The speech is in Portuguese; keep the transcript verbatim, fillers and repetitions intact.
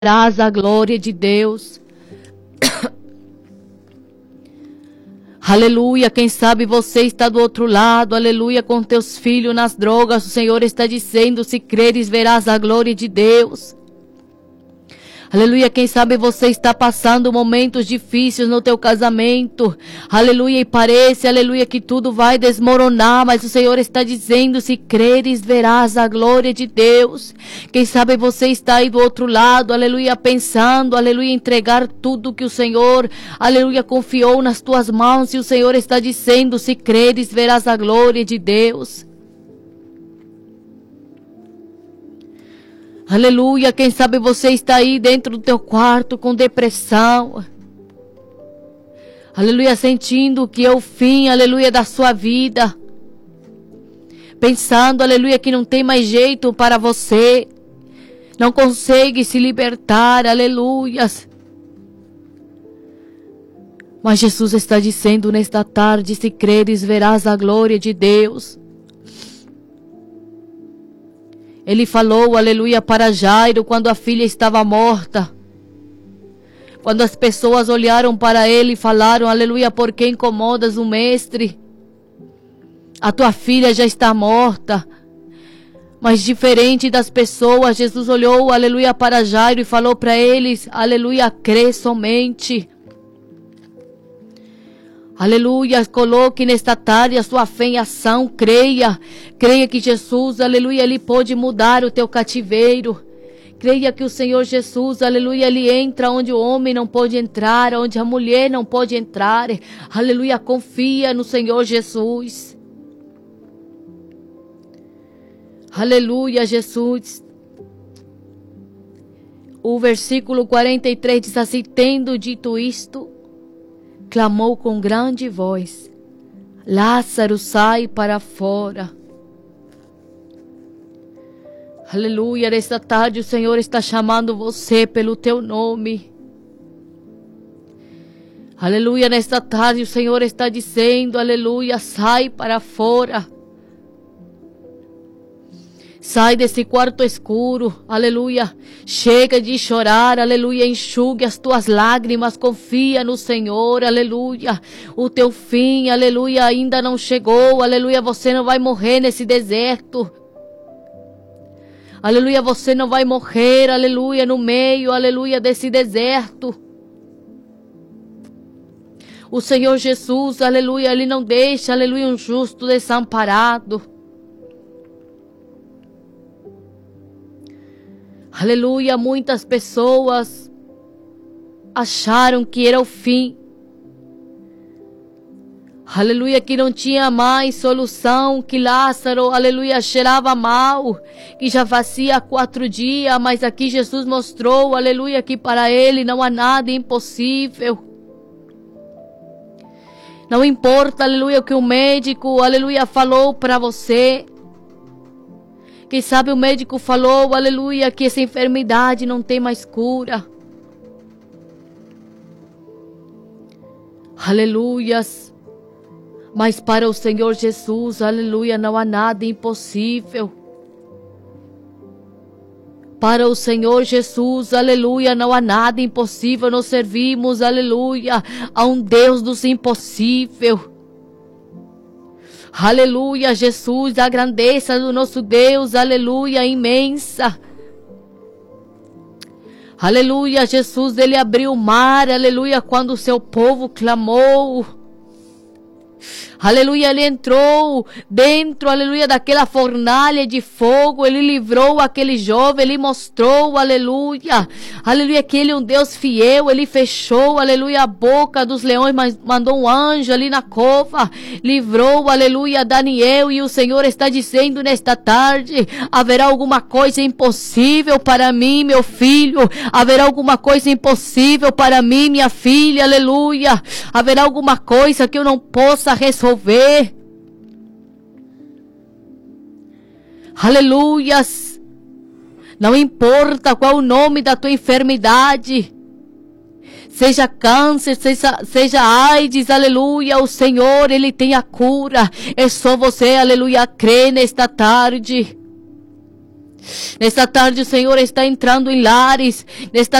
verás a glória de Deus. Aleluia, quem sabe você está do outro lado, aleluia, com teus filhos nas drogas. O Senhor está dizendo: se creres, verás a glória de Deus. Aleluia, quem sabe você está passando momentos difíceis no teu casamento. Aleluia, e parece, aleluia, que tudo vai desmoronar, mas o Senhor está dizendo: se creres, verás a glória de Deus. Quem sabe você está aí do outro lado, aleluia, pensando, aleluia, entregar tudo que o Senhor, aleluia, confiou nas tuas mãos, e o Senhor está dizendo: se creres, verás a glória de Deus. Aleluia, quem sabe você está aí dentro do teu quarto com depressão. Aleluia, sentindo que é o fim, aleluia, da sua vida. Pensando, aleluia, que não tem mais jeito para você. Não consegue se libertar, aleluia. Mas Jesus está dizendo nesta tarde: se creres, verás a glória de Deus. Ele falou, aleluia, para Jairo quando a filha estava morta. Quando as pessoas olharam para ele e falaram: aleluia, por que incomodas o mestre? A tua filha já está morta. Mas diferente das pessoas, Jesus olhou, aleluia, para Jairo e falou para eles: aleluia, crê somente. Aleluia, coloque nesta tarde a sua fé em ação, creia, creia que Jesus, aleluia, Ele pode mudar o teu cativeiro. Creia que o Senhor Jesus, aleluia, Ele entra onde o homem não pode entrar, onde a mulher não pode entrar. Aleluia, confia no Senhor Jesus. Aleluia, Jesus. O versículo quarenta e três diz assim: tendo dito isto, clamou com grande voz: Lázaro, sai para fora. Aleluia, nesta tarde o Senhor está chamando você pelo teu nome. Aleluia, nesta tarde o Senhor está dizendo: aleluia, sai para fora. Sai desse quarto escuro, aleluia. Chega de chorar, aleluia. Enxugue as tuas lágrimas, confia no Senhor, aleluia. O teu fim, aleluia, ainda não chegou, aleluia. Você não vai morrer nesse deserto. Aleluia, você não vai morrer, aleluia, no meio, aleluia, desse deserto. O Senhor Jesus, aleluia, Ele não deixa, aleluia, um justo desamparado. Aleluia, muitas pessoas acharam que era o fim. Aleluia, que não tinha mais solução, que Lázaro, aleluia, cheirava mal, que já fazia quatro dias, mas aqui Jesus mostrou, aleluia, que para Ele não há nada impossível. Não importa, aleluia, o que o médico, aleluia, falou para você. Quem sabe o médico falou, aleluia, que essa enfermidade não tem mais cura. Aleluias. Mas para o Senhor Jesus, aleluia, não há nada impossível. Para o Senhor Jesus, aleluia, não há nada impossível. Nós servimos, aleluia, a um Deus dos impossíveis. Aleluia, Jesus, a grandeza do nosso Deus, aleluia, imensa. Aleluia, Jesus, Ele abriu o mar, aleluia, quando o seu povo clamou. Aleluia, Ele entrou dentro, aleluia, daquela fornalha de fogo. Ele livrou aquele jovem, Ele mostrou, aleluia, aleluia, que Ele é um Deus fiel. Ele fechou, aleluia, a boca dos leões, mas mandou um anjo ali na cova, livrou, aleluia, Daniel. E o Senhor está dizendo nesta tarde: haverá alguma coisa impossível para mim, meu filho? Haverá alguma coisa impossível para mim, minha filha? Aleluia. Haverá alguma coisa que eu não possa resolver? Aleluias. Não importa qual o nome da tua enfermidade, seja câncer, seja, seja AIDS, aleluia, o Senhor, Ele tem a cura. É só você, aleluia, crer nesta tarde. Nesta tarde o Senhor está entrando em lares. Nesta